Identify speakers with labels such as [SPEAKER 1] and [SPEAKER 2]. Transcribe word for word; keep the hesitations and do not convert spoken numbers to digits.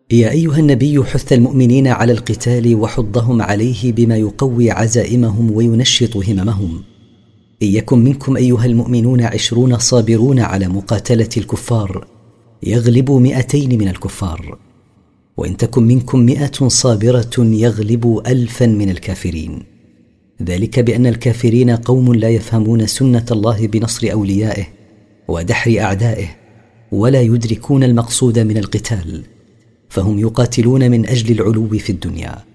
[SPEAKER 1] يا أيها النبي حث المؤمنين على القتال وحضهم عليه بما يقوي عزائمهم وينشط هممهم. إن يكن منكم أيها المؤمنون عشرون صابرون على مقاتلة الكفار يغلبوا مئتين من الكفار، وإن تكن منكم مئة صابرة يغلبوا ألفا من الكافرين. ذلك بأن الكافرين قوم لا يفهمون سنة الله بنصر أوليائه ودحر أعدائه، ولا يدركون المقصود من القتال، فهم يقاتلون من أجل العلو في الدنيا.